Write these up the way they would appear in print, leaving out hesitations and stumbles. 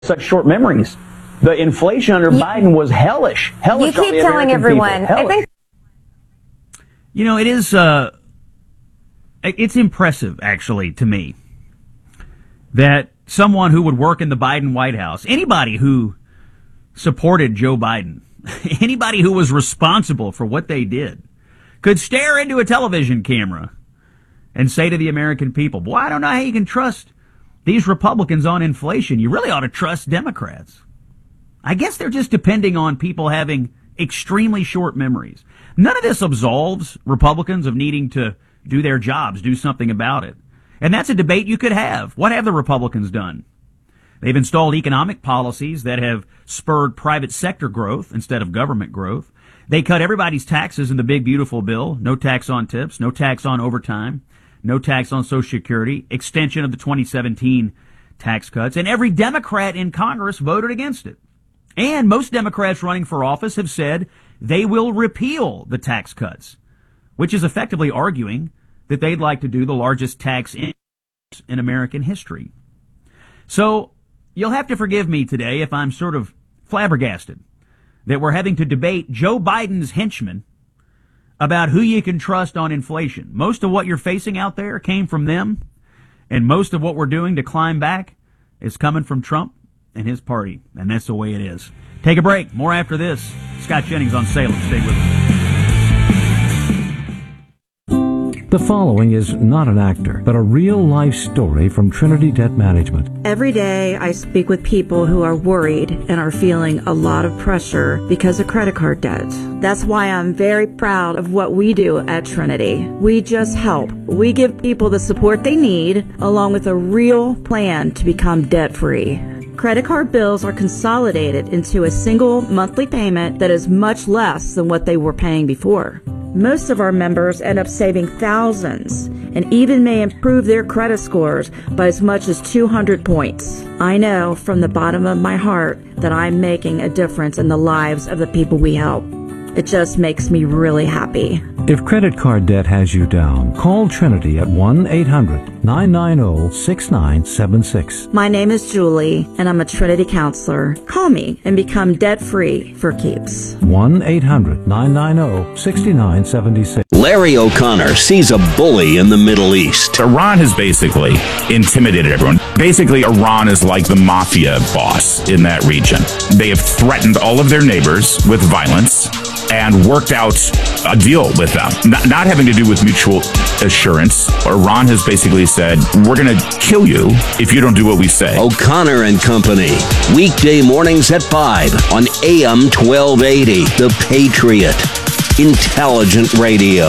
such short memories. The inflation under Biden was hellish. Hellish. You keep telling everyone. I think. You know, it is. It's impressive, actually, to me, that someone who would work in the Biden White House, anybody who supported Joe Biden, anybody who was responsible for what they did, could stare into a television camera and say to the American people, boy, I don't know how you can trust these Republicans on inflation. You really ought to trust Democrats. I guess they're just depending on people having extremely short memories. None of this absolves Republicans of needing to do their jobs, do something about it. And that's a debate you could have. What have the Republicans done? They've installed economic policies that have spurred private sector growth instead of government growth. They cut everybody's taxes in the big, beautiful bill. No tax on tips, no tax on overtime, no tax on Social Security, extension of the 2017 tax cuts. And every Democrat in Congress voted against it. And most Democrats running for office have said they will repeal the tax cuts, which is effectively arguing that they'd like to do the largest tax increase in American history. So you'll have to forgive me today if I'm sort of flabbergasted that we're having to debate Joe Biden's henchmen about who you can trust on inflation. Most of what you're facing out there came from them, and most of what we're doing to climb back is coming from Trump and his party, and that's the way it is. Take a break. More after this. Scott Jennings on Salem. Stay with us. The following is not an actor, but a real-life story from Trinity Debt Management. Every day I speak with people who are worried and are feeling a lot of pressure because of credit card debt. That's why I'm very proud of what we do at Trinity. We just help. We give people the support they need, along with a real plan to become debt-free. Credit card bills are consolidated into a single monthly payment that is much less than what they were paying before. Most of our members end up saving thousands and even may improve their credit scores by as much as 200 points. I know from the bottom of my heart that I'm making a difference in the lives of the people we help. It just makes me really happy. If credit card debt has you down, call Trinity at 1-800-990-6976. My name is Julie, and I'm a Trinity counselor. Call me and become debt-free for keeps. 1-800-990-6976. Larry O'Connor sees a bully in the Middle East. Iran has basically intimidated everyone. Basically, Iran is like the mafia boss in that region. They have threatened all of their neighbors with violence and worked out a deal with them, not having to do with mutual assurance. Iran has basically said, we're going to kill you if you don't do what we say. O'Connor and Company, weekday mornings at 5 on AM 1280, The Patriot. Intelligent radio.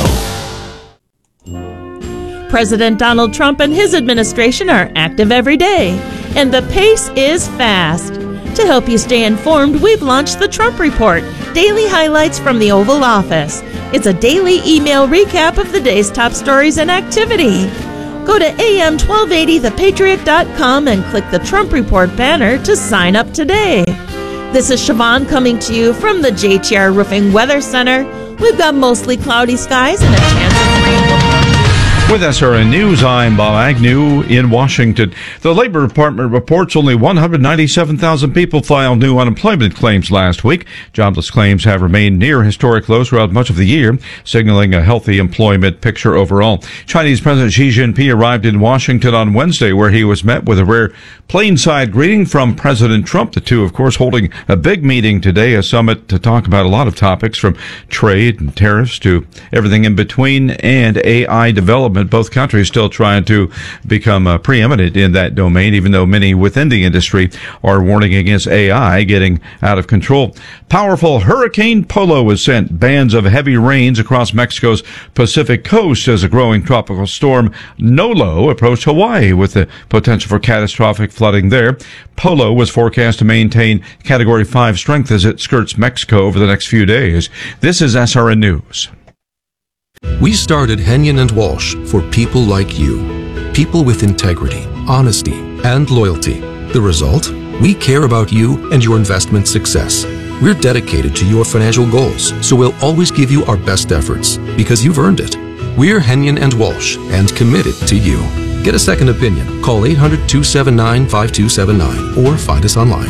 President Donald Trump and his administration are active every day, and the pace is fast. To help you stay informed, we've launched the Trump Report, daily highlights from the Oval Office. It's a daily email recap of the day's top stories and activity. Go to am1280thepatriot.com and click the Trump Report banner to sign up today. This is Siobhan coming to you from the JTR Roofing Weather Center. We've got mostly cloudy skies and a chance of rain. With SRN News, I'm Bob Agnew in Washington. The Labor Department reports only 197,000 people filed new unemployment claims last week. Jobless claims have remained near historic lows throughout much of the year, signaling a healthy employment picture overall. Chinese President Xi Jinping arrived in Washington on Wednesday, where he was met with a rare plainside greeting from President Trump. The two, of course, holding a big meeting today, a summit to talk about a lot of topics from trade and tariffs to everything in between and AI development. Both countries still trying to become preeminent in that domain, even though many within the industry are warning against AI getting out of control. Powerful Hurricane Polo has sent bands of heavy rains across Mexico's Pacific coast as a growing tropical storm Nolo approached Hawaii with the potential for catastrophic flooding there. Polo was forecast to maintain Category 5 strength as it skirts Mexico over the next few days. This is SRN News. We started Henyon and Walsh for people like you. People with integrity, honesty, and loyalty. The result? We care about you and your investment success. We're dedicated to your financial goals, so we'll always give you our best efforts because you've earned it. We're Henyon and Walsh and committed to you. Get a second opinion. Call 800-279-5279 or find us online.